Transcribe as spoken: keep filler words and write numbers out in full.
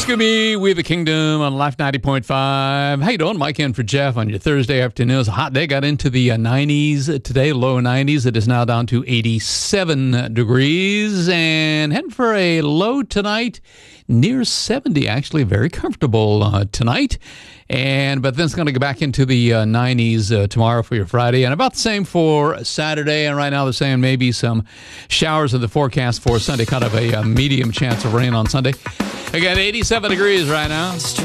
Scooby, We the Kingdom on Life ninety point five. How you doing? Mike in for Jeff on your Thursday afternoon. It was a hot day. Got into the uh, nineties today, low nineties. It is now down to eighty-seven degrees and heading for a low tonight, near seventy. Actually, very comfortable uh, tonight. And but then it's going to go back into the uh, nineties uh, tomorrow for your Friday, and about the same for Saturday. And right now they're saying maybe some showers in the forecast for Sunday, kind of a, a medium chance of rain on Sunday. Again, eighty-seven degrees right now.